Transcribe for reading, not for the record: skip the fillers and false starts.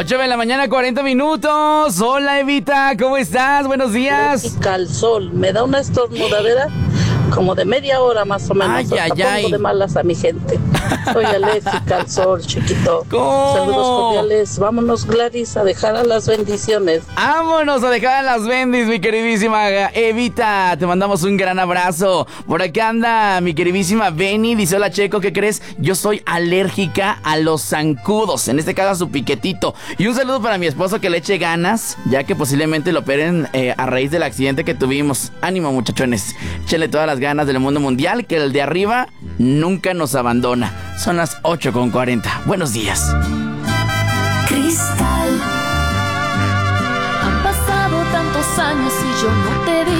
8 de la mañana, 40 minutos. Hola, Evita, ¿cómo estás? Buenos días. Alérgica al sol, me da una estornudadera como de media hora más o menos. Ay, Hasta ay, pongo ay. de malas a mi gente. Soy alérgica al sol, chiquito. ¿Cómo? Saludos cordiales. Vámonos, Gladys, a dejar a las bendiciones. Vámonos a dejar a las bendis, mi queridísima Evita. Te mandamos un gran abrazo. Por acá anda mi queridísima Benny. Dice, hola, Checo, ¿qué crees? Yo soy alérgica a los zancudos. En este caso a su piquetito. Y un saludo para mi esposo, que le eche ganas, ya que posiblemente lo operen a raíz del accidente que tuvimos. Ánimo, muchachones. Échenle todas las ganas del mundo mundial, que el de arriba nunca nos abandona. Son las 8:40. Buenos días. Cristal. Han pasado tantos años y yo no te vi.